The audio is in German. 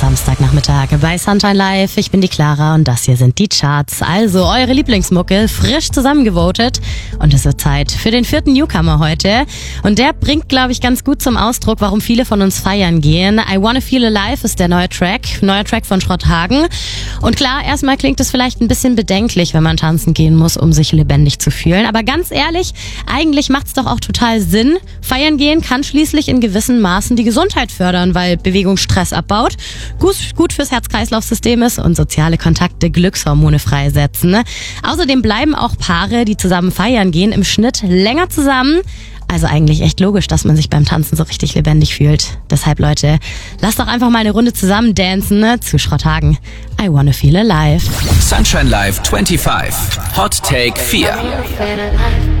Samstagnachmittag bei Sunshine Live. Ich bin die Clara und das hier sind die Charts. Also eure Lieblingsmucke, frisch zusammengevotet. Und es wird Zeit für den 4. Newcomer heute. Und der bringt, glaube ich, ganz gut zum Ausdruck, warum viele von uns feiern gehen. I Wanna Feel Alive ist der neuer Track von Schrotthagen. Und klar, erstmal klingt es vielleicht ein bisschen bedenklich, wenn man tanzen gehen muss, um sich lebendig zu fühlen. Aber ganz ehrlich, eigentlich macht's doch auch total Sinn. Feiern gehen kann schließlich in gewissen Maßen die Gesundheit fördern, weil Bewegung Stress abbaut, gut fürs Herz-Kreislauf-System ist und soziale Kontakte Glückshormone freisetzen. Außerdem bleiben auch Paare, die zusammen feiern gehen, im Schnitt länger zusammen. Also eigentlich echt logisch, dass man sich beim Tanzen so richtig lebendig fühlt. Deshalb, Leute, lasst doch einfach mal eine Runde zusammen dancen zu Schrotthagen. I Wanna Feel Alive. Sunshine Live 25. Hot Take 4.